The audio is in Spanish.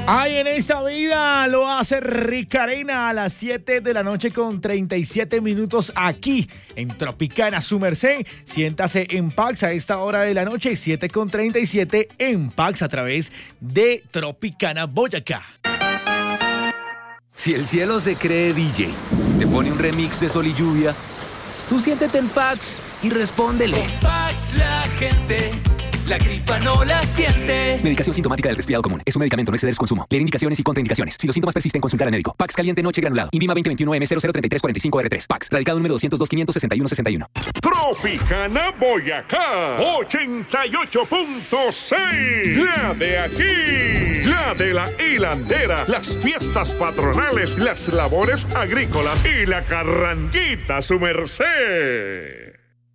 Ay, en esta vida lo hace Ricarena a las 7 de la noche con 37 minutos aquí en Tropicana, su merced. Siéntase en Pax a esta hora de la noche, 7 con 37 en Pax a través de Tropicana Boyacá. Si el cielo se cree DJ, te pone un remix de Sol y Lluvia, tú siéntete en Pax y respóndele. Con Pax la gente la gripa no la siente. Medicación sintomática del resfriado común. Es un medicamento, no exceder su consumo. Leer indicaciones y contraindicaciones. Si los síntomas persisten, consultar al médico. Pax caliente noche granulado. INVIMA 2021M003345R3. Pax. Radical número 202-561-61. Tropicana Boyacá 88.6. La de aquí. La de la hilandera. Las fiestas patronales. Las labores agrícolas. Y la carranquita, su merced.